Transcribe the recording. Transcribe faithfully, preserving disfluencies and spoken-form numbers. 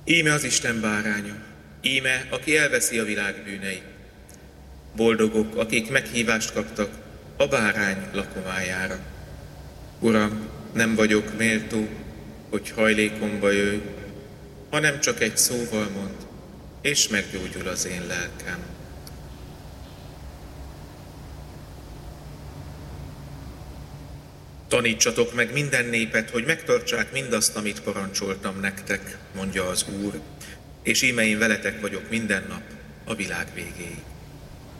Íme az Isten báránya, íme, aki elveszi a világ bűneit. Boldogok, akik meghívást kaptak a bárány lakomájára. Uram, nem vagyok méltó, hogy hajlékomba jöjj, hanem csak egy szóval mond, és meggyógyul az én lelkem. Tanítsatok meg minden népet, hogy megtartsák mindazt, amit parancsoltam nektek, mondja az Úr, és íme én veletek vagyok minden nap a világ végéig.